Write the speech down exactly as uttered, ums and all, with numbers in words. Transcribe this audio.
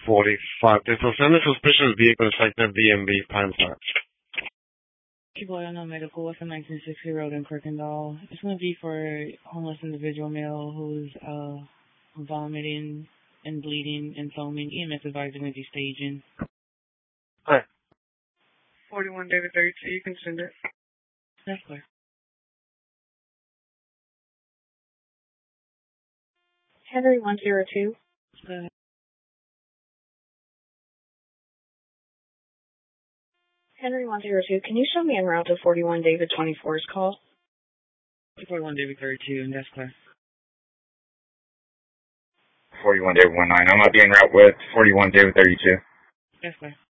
forty-five. This will send a suspicious vehicle sector D M V Pine Park. People on medical with a nineteen sixty road in Kirkendall. It's going to be for a homeless individual male who's uh, vomiting and bleeding and foaming. E M S advising with staging. Hi. forty-one David thirty-two, you can send it. That's clear. Henry one zero two. Go ahead. Henry one zero two, can you show me en route to forty-one David twenty-four's call? forty-one David thirty-two, and that's clear. forty-one David one nine, I'm not being route with forty-one David thirty-two. That's clear.